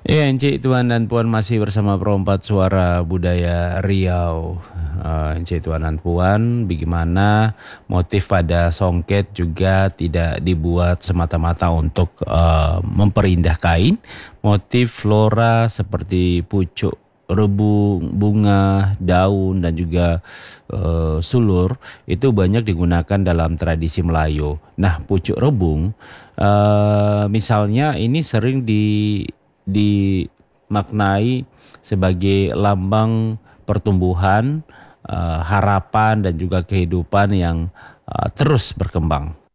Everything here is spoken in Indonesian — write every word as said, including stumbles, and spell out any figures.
Ya, Encik Tuan dan Puan masih bersama Perompat Suara Budaya Riau. Uh, Encik Tuan dan Puan, bagaimana motif pada songket juga tidak dibuat semata-mata untuk uh, memperindah kain. Motif flora seperti pucuk rebung, bunga, daun dan juga uh, sulur itu banyak digunakan dalam tradisi Melayu. Nah, pucuk rebung uh, misalnya ini sering di dimaknai sebagai lambang pertumbuhan, uh, harapan dan juga kehidupan yang uh, terus berkembang.